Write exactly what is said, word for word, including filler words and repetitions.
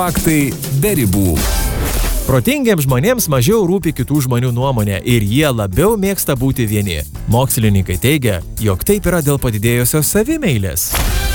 Faktai be ribų. Protingiems žmonėms mažiau rūpi kitų žmonių nuomonė ir jie labiau mėgsta būti vieni. Mokslininkai teigia, jog taip yra dėl padidėjusios savimeilės.